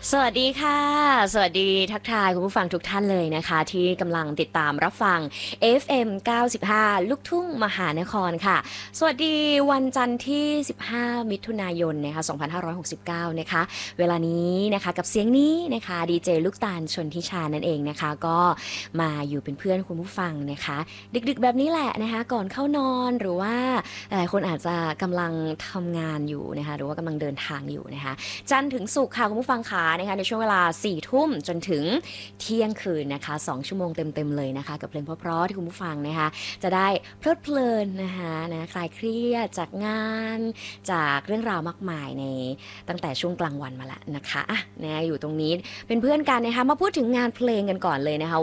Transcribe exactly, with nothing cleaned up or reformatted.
สวัสดีค่ะสวัสดีทักทายคุณผู้ฟังทุกท่านเลยนะคะที่กำลังติดตามรับฟัง เอฟ เอ็ม เก้าสิบห้า ลูกทุ่งมหานครค่ะสวัสดีวันจันทร์ที่สิบห้ามิถุนายนนะคะสองพันห้าร้อยหกสิบเก้านะคะเวลานี้นะคะกับเสียงนี้นะคะดีเจลูกตาลชนทิชานั่นเองนะคะก็มาอยู่เป็นเพื่อนคุณผู้ฟังนะคะดึกๆแบบนี้แหละนะคะก่อนเข้านอนหรือว่าหลายคนอาจจะกำลังทำงานอยู่นะคะหรือว่ากำลังเดินทางอยู่นะคะ จันทร์ถึงศุกร์ค่ะคุณผู้ฟังขานะคะในช่วงเวลาสี่ทุ่มจนถึงเที่ยงคืนนะคะสองชั่วโมงเต็มๆเลยนะคะกับเพลงเพราะๆที่คุณผู้ฟังนะคะจะได้เพลิดเพลินนะคะนะคลายเครียดจากงานจากเรื่องราวมากมายในตั้งแต่ช่วงกลางวันมาแล้วนะคะอ่ะนะอยู่ตรงนี้เป็นเพื่อนกันนะคะมาพูดถึงงานเพลงกันก่อนเลยนะคะ